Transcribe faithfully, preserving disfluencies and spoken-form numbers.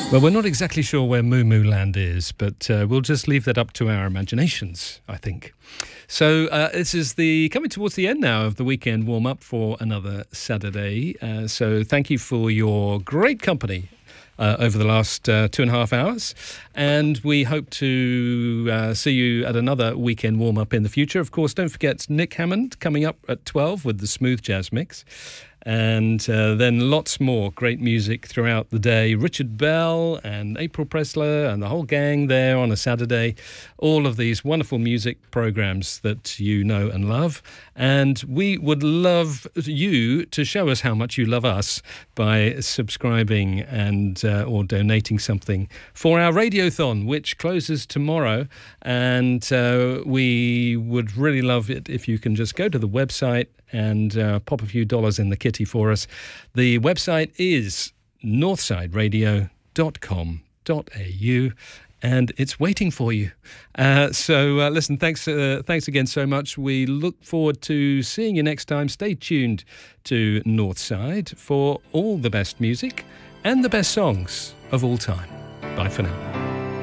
Well, we're not exactly sure where Moo Moo Land is, but uh, we'll just leave that up to our imaginations, I think. So uh, this is the coming towards the end now of the weekend warm-up for another Saturday. Uh, so thank you for your great company Uh, over the last uh, two and a half hours. And we hope to uh, see you at another weekend warm-up in the future. Of course, don't forget Nick Hammond coming up at twelve with the Smooth Jazz Mix. And uh, then lots more great music throughout the day. Richard Bell and April Pressler and the whole gang there on a Saturday. All of these wonderful music programs that you know and love. And we would love you to show us how much you love us by subscribing and uh, or donating something for our Radiothon, which closes tomorrow. And uh, we would really love it if you can just go to the website and uh, pop a few dollars in the kitty for us. The website is northside radio dot com dot a u. And it's waiting for you. Uh, so, uh, listen, thanks uh, thanks again so much. We look forward to seeing you next time. Stay tuned to Northside for all the best music and the best songs of all time. Bye for now.